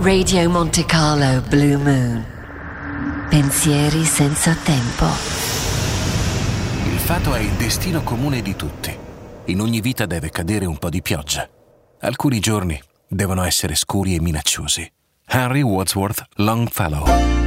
Radio Monte Carlo Blue Moon. Pensieri senza tempo. Il fato è il destino comune di tutti. In ogni vita deve cadere un po' di pioggia. Alcuni giorni devono essere scuri e minacciosi. Henry Wadsworth Longfellow.